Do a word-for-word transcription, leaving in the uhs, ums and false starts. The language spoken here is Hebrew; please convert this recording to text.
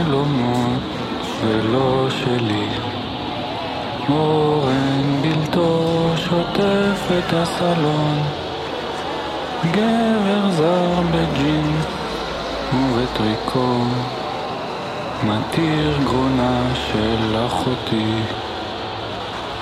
חלומות ולא שלי. אורן בלתו שוטף את הסלון, גבר זר בג'ינס ובטריקו מתיר גרונה של אחותי.